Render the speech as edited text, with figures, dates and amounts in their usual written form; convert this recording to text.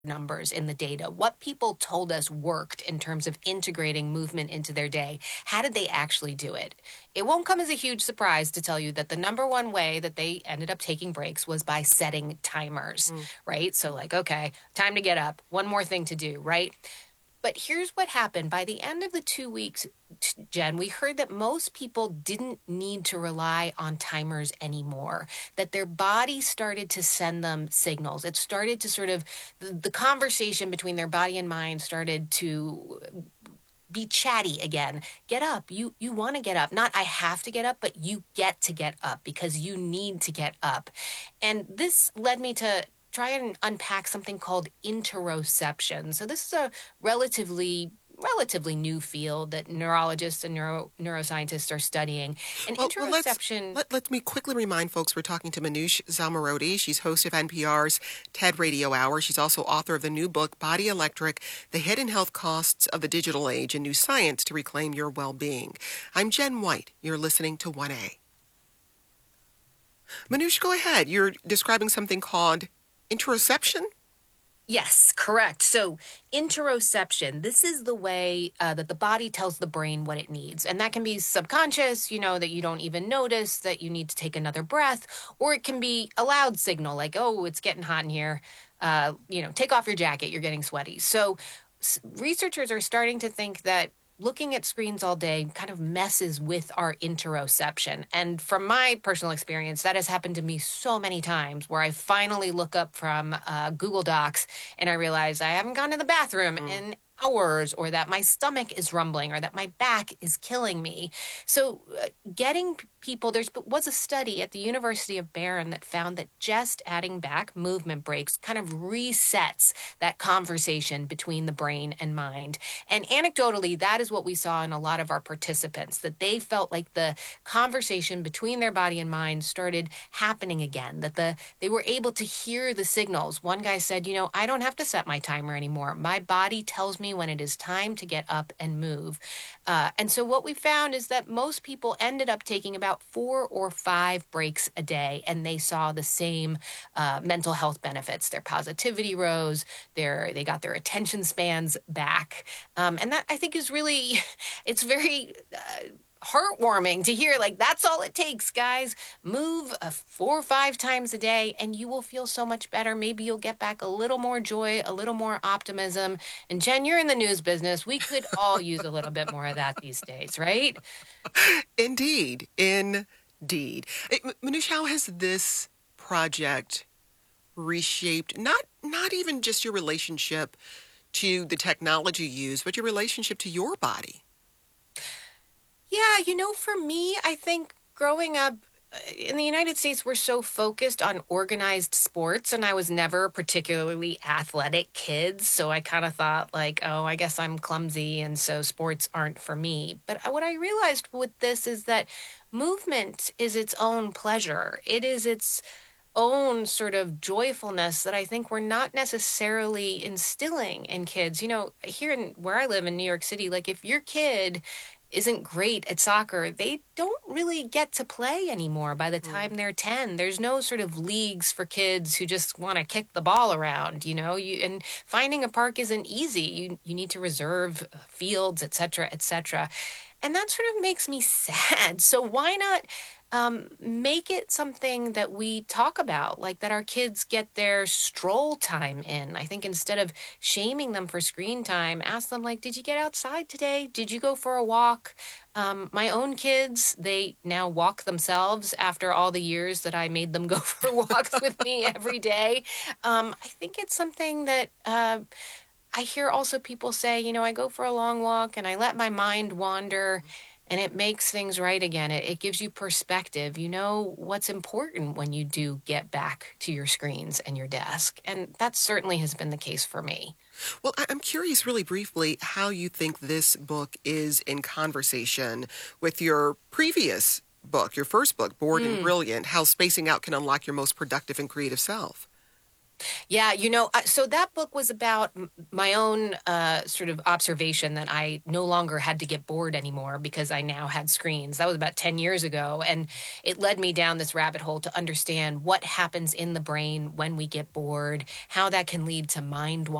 numbers in the data, what people told us worked in terms of integrating movement into their day. How did they actually do it? It won't come as a huge surprise to tell you that the number one way that they ended up taking breaks was by setting timers, Mm. right? So, like, okay, time to get up, one more thing to do, right? But here's what happened. By the end of the 2 weeks, Jen, we heard that most people didn't need to rely on timers anymore, that their body started to send them signals. It started to sort of, the conversation between their body and mind started to be chatty again. Get up. You want to get up. Not I have to get up, but you get to get up because you need to get up. And this led me to try and unpack something called interoception. So this is a relatively new field that neurologists and neuroscientists are studying. And Well, let's interoception. let me quickly remind folks we're talking to Manoush Zalmarodi. She's host of NPR's TED Radio Hour. She's also author of the new book Body Electric: The Hidden Health Costs of the Digital Age and New Science to Reclaim Your Well-Being. I'm Jen White. You're listening to 1A. Manoush, go ahead. You're describing something called interoception? Yes, correct. So, interoception, this is the way that the body tells the brain what it needs. And that can be subconscious, that you don't even notice that you need to take another breath, or it can be a loud signal like, oh, it's getting hot in here. Take off your jacket, you're getting sweaty. So, researchers are starting to think that looking at screens all day kind of messes with our interoception. And from my personal experience, that has happened to me so many times where I finally look up from Google Docs and I realize I haven't gone to the bathroom Mm. in hours, or that my stomach is rumbling, or that my back is killing me. So, getting people, there was a study at the University of Bern that found that just adding back movement breaks kind of resets that conversation between the brain and mind. And anecdotally, that is what we saw in a lot of our participants, that they felt like the conversation between their body and mind started happening again, that they were able to hear the signals. One guy said, I don't have to set my timer anymore. My body tells me when it is time to get up and move. And so what we found is that most people ended up taking about 4 or 5 breaks a day, and they saw the same mental health benefits. Their positivity rose, they got their attention spans back. And that I think is really, it's very heartwarming to hear, like, that's all it takes, guys. Move 4 or 5 times a day and you will feel so much better. Maybe you'll get back a little more joy, a little more optimism. And Jen, you're in the news business. We could all use a little bit more of that these days, right? Indeed. Indeed. Manoush, how has this project reshaped not even just your relationship to the technology used, but your relationship to your body? Yeah, for me, I think growing up in the United States, we're so focused on organized sports, and I was never a particularly athletic kid. So I kind of thought, like, oh, I guess I'm clumsy, and so sports aren't for me. But what I realized with this is that movement is its own pleasure, it is its own sort of joyfulness that I think we're not necessarily instilling in kids. Here in where I live in New York City, like, if your kid isn't great at soccer, they don't really get to play anymore by the Mm. time they're 10. There's no sort of leagues for kids who just want to kick the ball around, and finding a park isn't easy. You need to reserve fields, et cetera, et cetera. And that sort of makes me sad. So why not make it something that we talk about, like that our kids get their stroll time in? I think instead of shaming them for screen time, ask them, like, did you get outside today? Did you go for a walk? My own kids, they now walk themselves after all the years that I made them go for walks with me every day. I think it's something that I hear also people say, I go for a long walk and I let my mind wander and it makes things right again. It gives you perspective. You know what's important when you do get back to your screens and your desk. And that certainly has been the case for me. Well, I'm curious, really briefly, how you think this book is in conversation with your previous book, your first book, Bored and Mm. Brilliant: How Spacing Out Can Unlock Your Most Productive and Creative Self. Yeah, so that book was about my own sort of observation that I no longer had to get bored anymore because I now had screens. That was about 10 years ago. And it led me down this rabbit hole to understand what happens in the brain when we get bored, how that can lead to mind